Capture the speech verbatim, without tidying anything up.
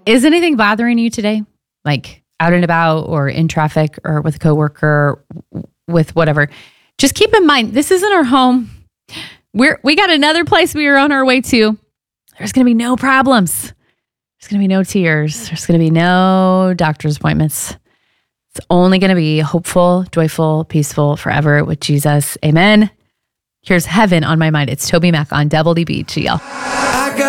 is anything bothering you today? Like out and about or in traffic or with a coworker, with whatever. Just keep in mind, this isn't our home. We're, we got another place we are on our way to. There's going to be no problems. There's going to be no tears. There's going to be no doctor's appointments. It's only going to be hopeful, joyful, peaceful forever with Jesus. Amen. Here's heaven on my mind. It's Toby Mac on Devil D B G L.